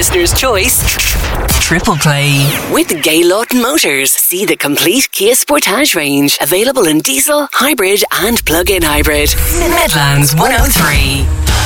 listener's choice. Triple Play. With Gaylord Motors. See the complete Kia Sportage range. Available in diesel, hybrid and plug-in hybrid. Midlands 103.